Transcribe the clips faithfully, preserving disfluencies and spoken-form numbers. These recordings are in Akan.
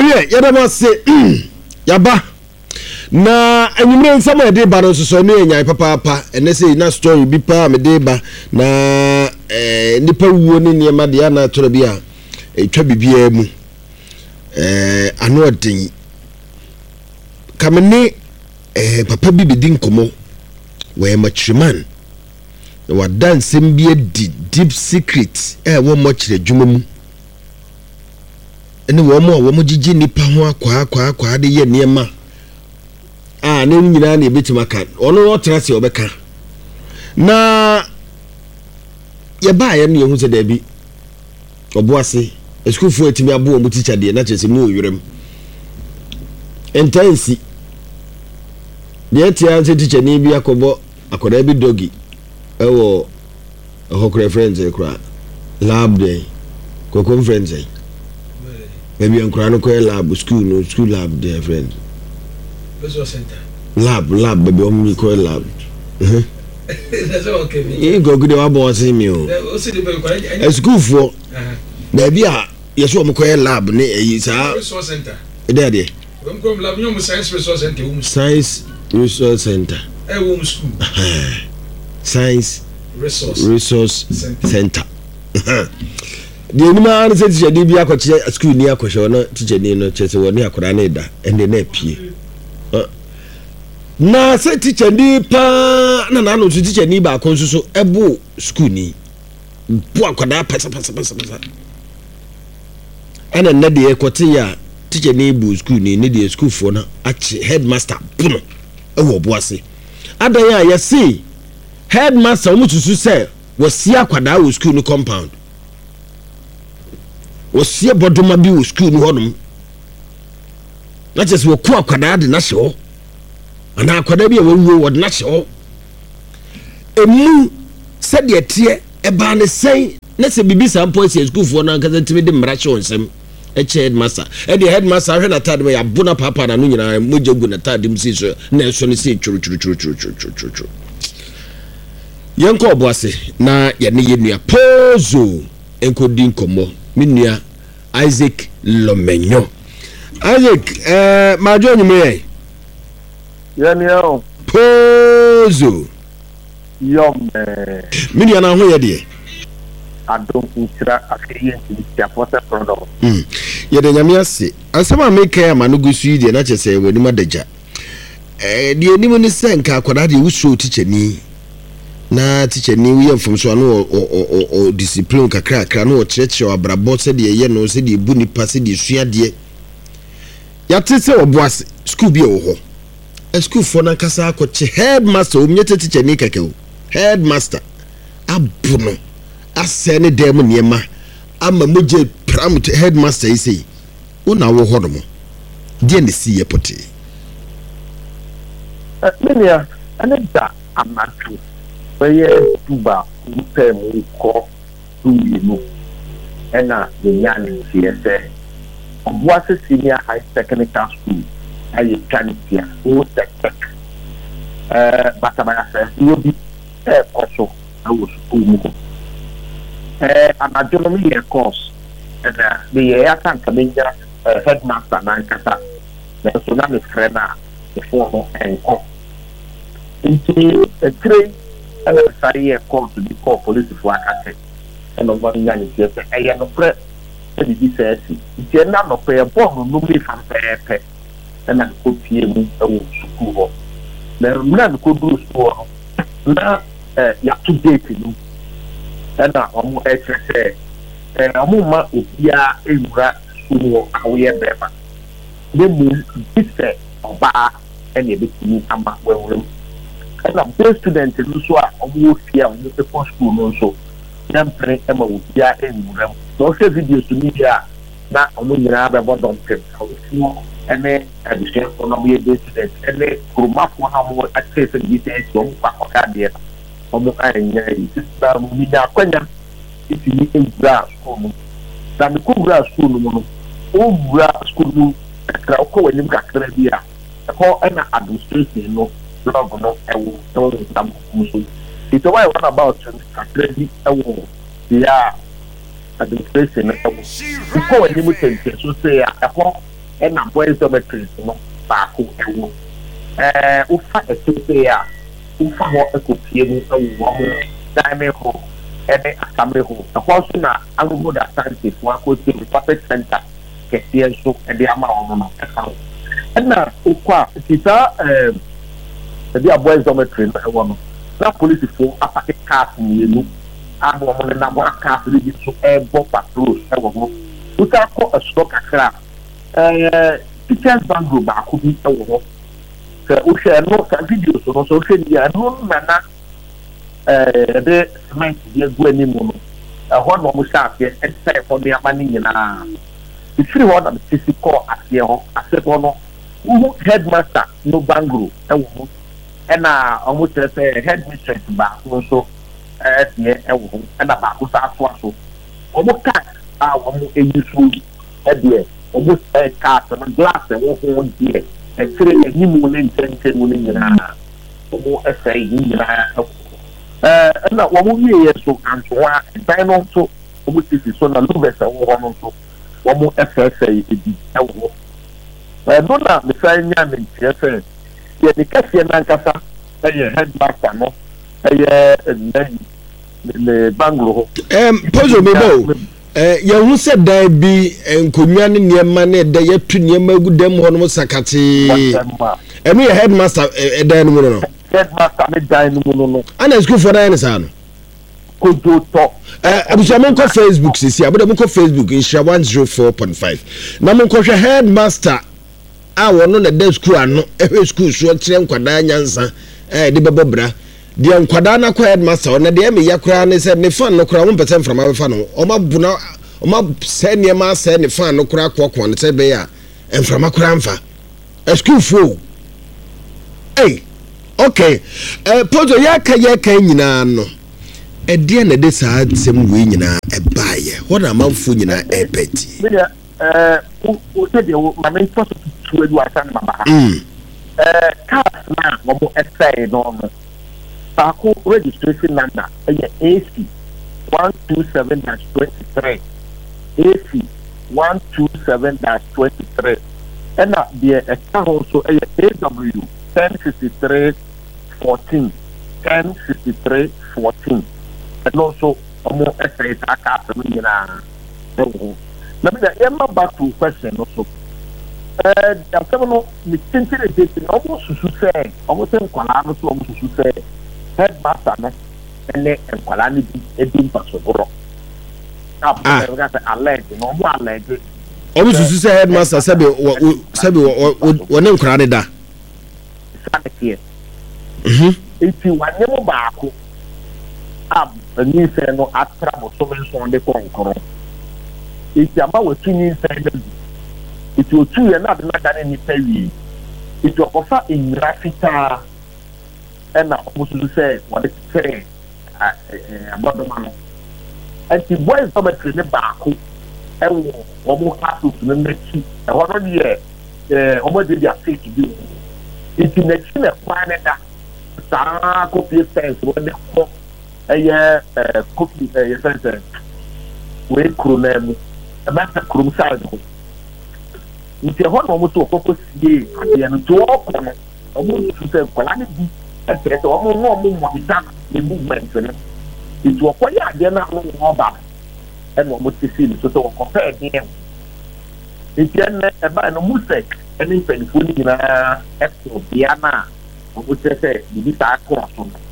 Oye, yadama se yaba na enyimre nsama e de ba no so no enyan papa papa ene se na story bi pa me de ba na eh nipa wuo ni niema de na toro bi a etwa bibia mu eh ano odin kamene eh papa bi bedin komo we matriman wa dance bi di deep secret eh wo mo kire dwuma mu ene wo mo wo mo gigi nipa ho akwa akwa akwa de ye niema ah ne nyina na ebetima kan ono no trase obeka na ye ba ye no ye hu se da bi oboase eskufu etimi abo omu teacher de na chese mu oyurem intensi de tia se teacher ni bi akobo akoda bi dogi ewo ehokre friends e kra lab day ko conference e maybe enkra no ko lab school no school lab day friend resource center lab lab baby o mi ko lab eh that's okay me e go good wa bo say me o o see the boy school for na bia yeso o ko lab ne e sa resource center e dey dey we ko lab nyom science resource center wo science resource center e wo school science resource resource center the anima an say teacher dey bia ko che school ni akosho no teacher ni no che se woni akora na da ende na pie na se teacher ni pa na na no teacher ni ba kon so ebo school ni bu akoda pasa pasa pasa pasa ana na de ekote ya teacher ni bu school ni ne de school for na achi headmaster puno ewo boase adan ya ya see headmaster mu tusu say wosi akoda wo school ni compound wosi bodoma bi wo school ni honum na just wo ku akoda de na hye ana akoda bi e wo wo na hye emu se de tie e ba ne sen na se bibi sampo se school for na nkaza timi de mra hye onsem e che headmaster e de headmaster hwe na tade me ya bona papa na no nyina moje gu na tade mu si so na eso ne si churu churu churu churu churu churu churu yenko oboase na ye ne yenua pozo enkodi nkomo minua Isaac Lomenyo Isaac eh majo nyume yenio pozo yom minua na ho ye de adom insira afiriye ntia force product mm ye de nyame ase asema make ya manugusu yi de na chese wani madaja eh de enimu ni senka akoda de wuso teacher ni na teacher ni we from so no o o discipline kakra kakra no church o abrabo se de ye no se de bu ni passe de sua de ya tese oboase school bi o ho a school for na kasa akoche headmaster o mnyete teacher ni kakeo headmaster abuno asene dem niema ama moje pram headmaster isi una wo hodomo de ne si yepote menia aneda amatu weye tuba upe mu ko tuyimu ena yenyane tiese obwase senior high technical school ayi kantia o tek eh batabaya se yobi e koso awo school mu eh anajonomy year course and the year tanka benja headmaster na nkata na so na me frena the form and co into a three and a sorry year course to be called police for acting and of one young is a young press and the says it's not no pay a bomb no me from pay and I could see me a school the man could do so na ya to date you na omo eche eh omo ma obia ewura sumo awoye beba de mu bise oba ene betimi ama wewurem na best student no so a omo ofia omo pe school no so na mpre ema obia ewurem so se video to media na omo nyina be bodon pem so ene addition omo ye best student ene kuruma fo na omo access the details omo pa okade omo anya isista mu da kwanya iti ni ewura school na me ko wura school no o wura school no akra ko wani kakra bia ko ana administration no blog no ewo to tam muso it why one about kakra bi ewo ya administration ewo ko wani mu tente so say ya ko ɛna boys dormitories no baako ɛwɔ ɛɛ wofa ɛsɛ a wofa hɔ ɛkɔpie mu ɛwɔ wɔn diamond hall ɛne asame hall ɛhɔ nso na agogo da asante fo akɔtie mu perfect center kɛseɛ nso ɛde ama wɔn no ɛka ho ɛna okɔ a sisa ɛɛ ɛde a boys dormitory no ɛwɔ no na polisifoɔ apake cars mmienu a wɔn no nam wɔn cars no bi so ɛbɔ patrol ɛwɔ hɔ wuta kɔ ɛsoro kakra ɛɛ teachers bangro baako bi ɛwɔ hɔ sɛ wohwɛ ɛno sa video so no so wohwɛ ni ɛno nana ɛɛ ɛde cement bi egu anim no ɛhɔ na wɔn hyɛ aseɛ ɛsɛ ɛhɔ de ama ne nyinaa efiri hɔ na sisi kɔ aseɛ hɔ aseɛ hɔ no wohu headmaster no bangro ɛwɔ hɔ ɛna wɔn kyerɛ sɛ headmistress baako nso ɛɛdeɛ ɛwɔ hɔ ɛna baako sa asoa so wɔn kaa a wɔn eyi so ɛdeɛ wɔn ɛɛ kaa no glass ɛwɔ ho deɛ ɛkyerɛ anim ne nkyɛnkyɛn mu ne nyinaa wɔn ɛsɛ yi nyinaa ɛwɔ ɛɛ ɛna wɔn wie yɛ so antoa dan no nso wɔn sisi so na luvers ɛwɔ hɔ no nso wɔn ɛfɛɛfɛ ebi ɛwɔ hɔ ɛno na mesan nya ne nkyɛn sɛ yɛ ne kɛseɛ nankasa ɛyɛ headmaster no ɛyɛ ɛnɛ ne banglo hɔ. ɛɛ pɔzo mi bɔ ɛɛ yɛhu sɛ dan bi nkonnwa ne nneɛma ne ɛda yɛtu nneɛma egu dan mu hɔ nom sakatee ɛno yɛ headmaster ɛdan no mu no. headmaster ne dan no mu no no. ana sukuufoɔ dan ne saa no. kojú tɔ. ɛɛ abusua mo nkɔ facebook sisi abudu mo nkɔ facebook nhyia one zero four point five na mo nkɔhwɛ headmaster a wɔn na da school ano ɛhwɛ school so kyerɛ nkwadaa nyansa ɛɛ de bɛbɔ bra deɛ nkwadaa na kɔ headmaster na deɛ ɛmɛ yakora ne sɛ ne fan no kora wɔn mpɛsɛ mframa bɛfa no wɔn abuna wɔn sɛ nneɛma asɛ ne fan no kora kɔkɔɔ ne sɛ bɛyɛ a mframa kora mfa school fo ɛy okay ɛɛ pɔtɔ yɛaka yɛaka nyinaa no ɛdeɛ na de saa nsɛm wei nyinaa ɛbaayɛ wɔn a amanfo nyinaa ɛɛpɛti. ɛɛ o sɛ deɛ o maame ntɔ so tutu edu asa ne mama ha. ɛɛ cars na wɔn ɛsɛɛ no no baako registration number ɛyɛ A C one two seven dash twenty three A C one two seven dash twenty three ɛna deɛ ɛka ho nso ɛyɛ A W ten sixty three fourteen ten sixty three fourteen ɛno nso wɔn ɛsɛɛ saa cars no nyinaa ɛwɔ ho. na bi na yɛma back to question no so ɛɛ asɛm no ne tenten ete na wɔn susu sɛ wɔn sɛ nkwadaa no so wɔn susu sɛ headmaster no ɛne nkwadaa no bi edi mpasoboro na bɔn ɛka sɛ alɛgye na wɔn alɛgye. wɔn susu sɛ headmaster sɛbi wɔ sɛbi wɔ wɔ ne nkwadaa ne da. saa ne teɛ. eti wɔne mu baako a nyinsɛn no atra bɔsɔmɛ nsɔn de kɔ nkɔrɔ. eti ama wɔtu nyinsɛn no bi eti otu yɛ na adana da ne nipa wie eti ɔkɔfa nwura fitaa ɛna ɔmo soso sɛ wɔde kyerɛ ɛɛ abɔdɔma no eti boys dormitory ne baako ɛwɔ ɔmo classes no n'akyi ɛhɔ no deɛ ɛɛ ɔmo de di afeeki bi eti n'akyi na kwan ne da saa kopi fɛns wɔde kɔ ɛyɛ ɛɛ kopi ɛyɛ fɛnsɛn wei kuro na mu. ɛbɛnta kurom saa no nti ɛhɔ na wɔn so wɔkɔkɔ sie adeɛ no nti wɔkɔ no wɔn nso sɛ nkwadaa no bi ɛkyerɛ sɛ wɔn mo wɔn mɔnita ne movement no nti wɔkɔ yɛ adeɛ no ano wɔn ba ɛna wɔn ti si no so sɛ wɔkɔpɛ ɛdeɛ nti ɛnɛ ɛbaa no musek ɛne mpanyinfoɔ no nyinaa ɛkɔ bea no a wɔn kyerɛ sɛ bibi saa kɔɔ so no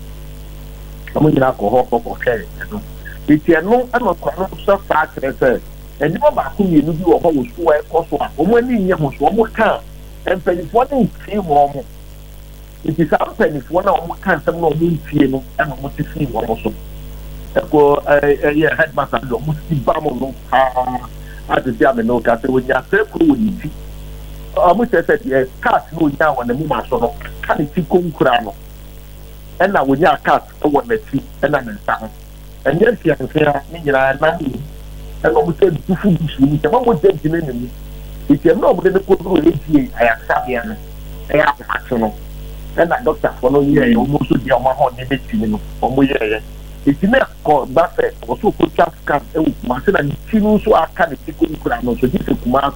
wɔn nyinaa kɔ hɔ kɔkɔhwɛ ɛno nti ɛno ɛna ɔkɔ no so saa kyerɛ sɛ ɛnipa baako mmienu bi wɔ hɔ wɔ so ɛkɔ so a wɔn ani nyɛ ho so wɔn ka mpanyinfoɔ no ntie wɔn mo nti saa mpanyinfoɔ no a wɔn ka nsɛm na wɔn ntie no ɛna wɔn ti fi wɔn so ɛkɔ ɛɛ ɛyɛ headmaster de wɔn si ba mo no paa adidi amena oka sɛ wɔn nya sɛ kuro wɔ ne ti wɔn kyerɛ sɛ ɛɛ cars na wɔn nya wɔ ne mu ma so no ka ne ti ko nkura no ɛna wɔn nya cars wɔ n'akyi ɛna ne nsa ho ɛnyɛ nfianfia ne nyinaa nan mu ɛna wɔn sɛ dufu dufu mu kyɛ wɔn gya gyina ne mu eti ɛmu na wɔn de ne kodoro edie ayasabea no ɛyɛ ahomakye no ɛna dɔktafoɔ no yɛ yɛ wɔn nso di wɔn ahɔn ne bɛti no wɔn yɛ yɛ eti ne kɔ ba sɛ wɔso kotwa scan ɛwɔ kumase na ne ti no nso aka ne ti ko nkura no nso ti sɛ kumase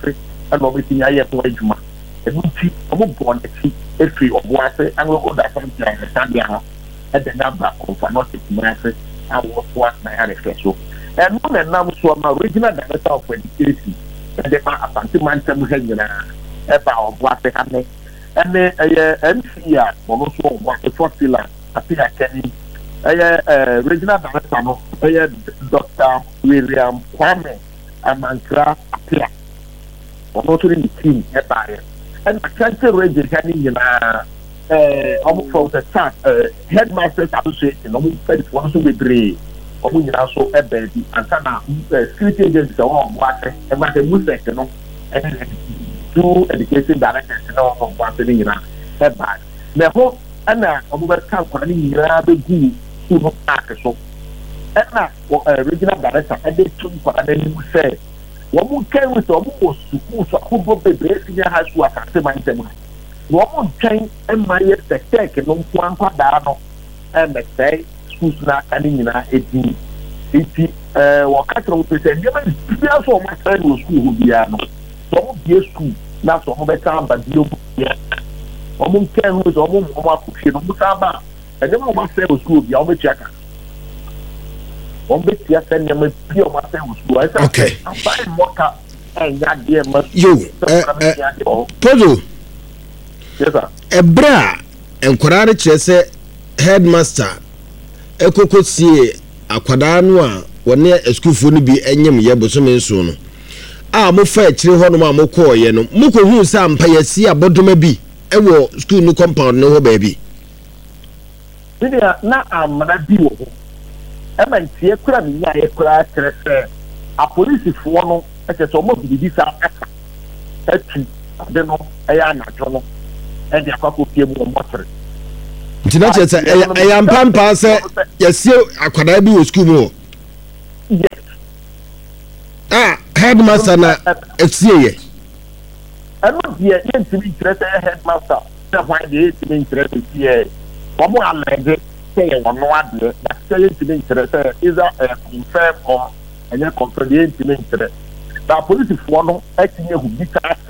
ɛna ɔbɛtumi ayɛ ho adwuma ɛno nti ɔmo bɔ n'akyi efiri ɔboase anglo da asante a ɛsane ha ɛde n'aba kɔnfa n'ɔte kumase a wɔso asena yɛ refɛ so ɛno na nam so ama regional director of education ɛde ma asante mantam ha nyinaa ɛba ɔboase ha ne ɛne ɛyɛ M C a ɔno nso ɔboase fɔtila ate akɛni ɛyɛ regional director no ɛyɛ Doctor William Kwame Amankra Apia ɔno nso ne team ɛba yɛ ɛna kɛntɛ region ha ne nyinaa ɛɛ ɔmo from the start ɛɛ headmasters association ɔmo fɛn wɔn nso bebree ɔmo nyinaa nso ɛbɛn bi ansa na ɛɛ security agencies a wɔn ɔmo ase ɛma sɛ musec no ɛne two education directors na wɔn ɔmo ase ne nyinaa ɛba na ɛho ɛna ɔmo bɛka nkwadaa ne nyinaa bɛgu school no park so ɛna ɛɛ regional director ɛde tu nkwadaa n'anim sɛ wɔn kɛn sɛ wɔn wɔ sukuu so ahodoɔ bebree senior high school asase man ntɛm ha na wɔn nkyɛn ɛma yɛ sɛ tɛɛk no nko nkwadaa no ɛmɛsɛɛ schools n'aka ne nyinaa edin eti ɛɛ wɔka kyerɛ wɔn sɛ nneɛma biara so wɔn asɛn wɔ school hɔ biara no wɔn bie school na so wɔn bɛka aba bio biara wɔn kɛn ho sɛ wɔn wɔn akɔ fie no wɔn san ba nneɛma wɔn asɛn wɔ school biara wɔn bɛtua ka wɔn bɛtua sɛ nneɛma bi wɔn asɛn wɔ school ɛsɛ okay aban mɔka ɛnya deɛ ma yo ɛɛ Podo ɛbrɛ a nkwadaa no kyerɛ sɛ headmaster ɛkɔkɔ sie akwadaa no a wɔne asukuufoɔ no bi ɛnyem yɛ bosome nso no a mofa akyire hɔ nom a mokɔɔyɛ no mokɔhuu sɛ ampa yɛsi abɔdoma bi ɛwɔ school no compound no hɔ baabi bia na amana bi wɔ hɔ ɛma ntie kora me nya yɛ kora kyerɛ sɛ apolisifoɔ no ɛkyɛ sɛ ɔmo bibi sa aka atu ade no ɛyɛ anadwo no ɛde akɔkɔ pie mu ɔmo tere nti na kyerɛ sɛ ɛyɛ mpampa sɛ yɛsie akwadaa bi wɔ school mu hɔ yes ah headmaster na esie yɛ ɛno deɛ yɛntumi nkyerɛ sɛ ɛyɛ headmaster sɛ hwan deɛ yɛntumi nkyerɛ sɛ sie wɔn alɛgye sɛ yɛ wɔn adeɛ na sɛ yɛntumi nkyerɛ sɛ either ɛyɛ confirm or ɛnyɛ confirm yɛntumi nkyerɛ na apolisifoɔ no ɛtumi ehu bi saa